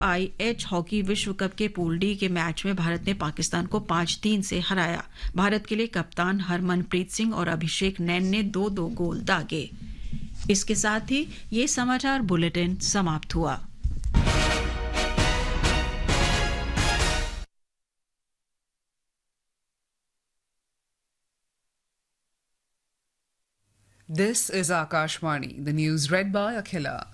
IH hockey विश्व cup के pool D के मैच में भारत ने पाकिस्तान को 5-3 से हराया। भारत के लिए कप्तान हरमनप्रीत सिंह और अभिषेक नैन ने 2-2 गोल दागे। इसके साथ ही ये समाचार बुलेटिन समाप्त हुआ। This is Akashvani, the news read by Akhila.